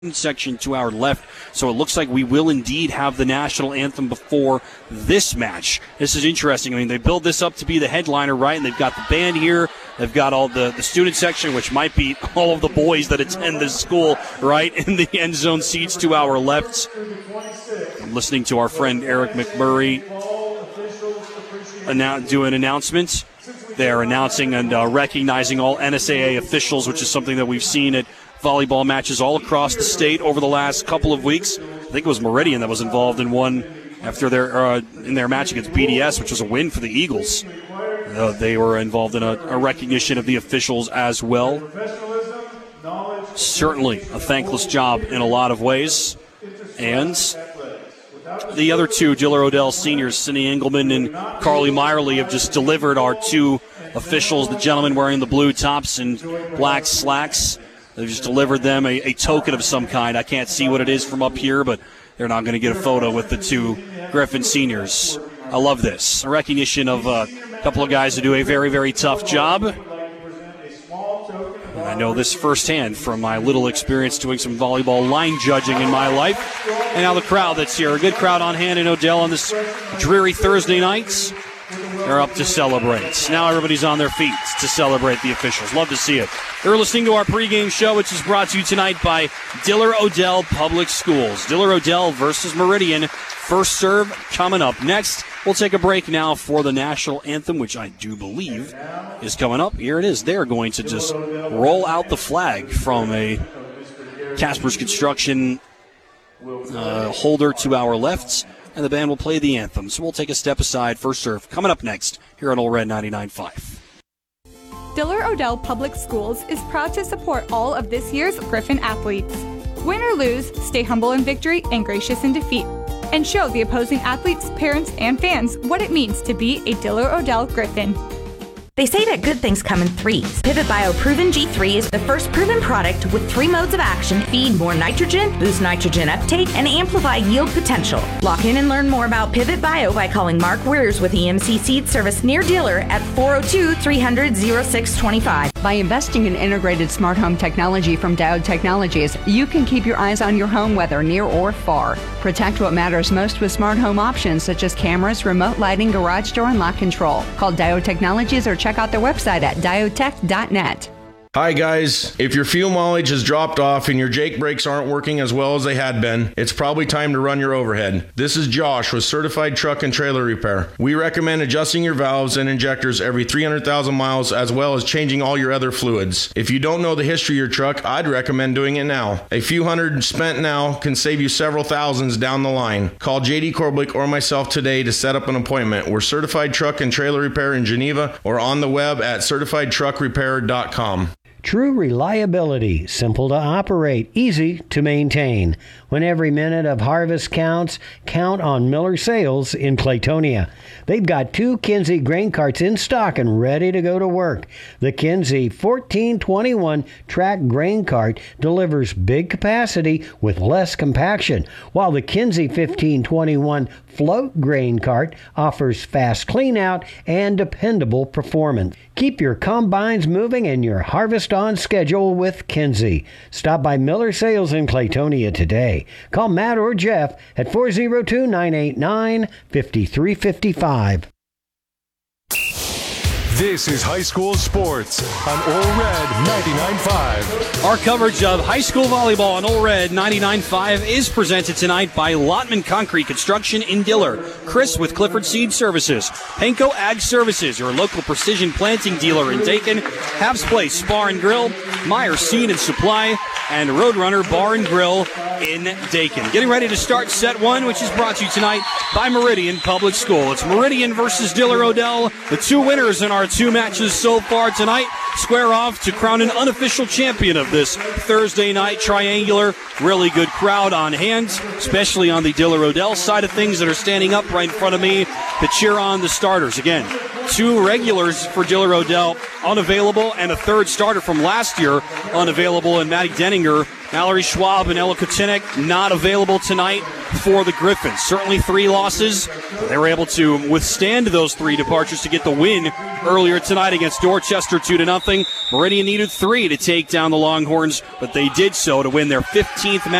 section to our left, so it looks like we will indeed have the national anthem before this match. This is interesting. I mean, they build this up to be the headliner, right? And they've got the band here. They've got all the student section, which might be all of the boys that attend this school, right, in the end zone seats to our left. I'm listening to our friend Eric McMurray doing announcements. They're announcing and recognizing all NSAA officials, which is something that we've seen at volleyball matches all across the state over the last couple of weeks. I think it was Meridian that was involved in one after their match against BDS, which was a win for the Eagles. They were involved in a recognition of the officials as well. Certainly a thankless job in a lot of ways. And the other two, Diller Odell seniors, Cindy Engelman and Carly Meyerly, have just delivered our two officials, the gentleman wearing the blue tops and black slacks. They've just delivered them a token of some kind. I can't see what it is from up here, but they're not going to get a photo with the two Griffin seniors. I love this. A recognition of a couple of guys who do a very, very tough job. And I know this firsthand from my little experience doing some volleyball line judging in my life. And now the crowd that's here. A good crowd on hand in Odell on this dreary Thursday nights. They're up to celebrate. Now everybody's on their feet to celebrate the officials. Love to see it. You're listening to our pregame show, which is brought to you tonight by Diller Odell Public Schools. Diller Odell versus Meridian. First serve coming up next. We'll take a break now for the national anthem, which I do believe is coming up. Here it is. They're going to just roll out the flag from a Casper's Construction holder to our left, and the band will play the anthem. So we'll take a step aside. First serve coming up next here on Ole Red 99.5. Diller Odell Public Schools is proud to support all of this year's Griffin athletes. Win or lose, stay humble in victory and gracious in defeat. And show the opposing athletes, parents, and fans what it means to be a Diller Odell Griffin. They say that good things come in threes. Pivot Bio Proven G3 is the first proven product with 3 modes of action: feed more nitrogen, boost nitrogen uptake, and amplify yield potential. Lock in and learn more about Pivot Bio by calling Mark Weirs with EMC Seed Service near dealer at 402-300-0625. By investing in integrated smart home technology from Diode Technologies, you can keep your eyes on your home, whether near or far. Protect what matters most with smart home options such as cameras, remote lighting, garage door, and lock control. Call Diode Technologies or check out their website at diodetech.net. Hi guys, if your fuel mileage has dropped off and your Jake brakes aren't working as well as they had been, it's probably time to run your overhead. This is Josh with Certified Truck and Trailer Repair. We recommend adjusting your valves and injectors every 300,000 miles as well as changing all your other fluids. If you don't know the history of your truck, I'd recommend doing it now. A few hundred spent now can save you several thousands down the line. Call JD Korblick or myself today to set up an appointment. We're Certified Truck and Trailer Repair in Geneva or on the web at certifiedtruckrepair.com. True reliability, simple to operate, easy to maintain. When every minute of harvest counts, count on Miller Sales in Claytonia. They've got 2 Kinsey grain carts in stock and ready to go to work. The Kinsey 1421 track grain cart delivers big capacity with less compaction, while the Kinsey 1521 float grain cart offers fast cleanout and dependable performance. Keep your combines moving and your harvest on schedule with Kinsey. Stop by Miller Sales in Claytonia today. Call Matt or Jeff at 402-989-5355. This is high school sports on Ole Red 99.5. Our coverage of high school volleyball on Ole Red 99.5 is presented tonight by Lottman Concrete Construction in Diller, Chris with Clifford Seed Services, Penco Ag Services, your local precision planting dealer in Dakin, Habs Place Bar and Grill, Meyer Seed and Supply, and Roadrunner Bar and Grill in Dakin. Getting ready to start set 1, which is brought to you tonight by Meridian Public School. It's Meridian versus Diller Odell. The 2 winners in our 2 matches so far tonight square off to crown an unofficial champion of this Thursday night triangular. Really good crowd on hand, especially on the Diller Odell side of things that are standing up right in front of me to cheer on the starters. Again, 2 regulars for Diller Odell unavailable, and a third starter from last year unavailable in Maddie Denninger. Mallory Schwab and Ella Kutinek not available tonight for the Griffins. Certainly 3 losses. They were able to withstand those 3 departures to get the win earlier tonight against Dorchester 2-0. Meridian needed 3 to take down the Longhorns, but they did so to win their 15th match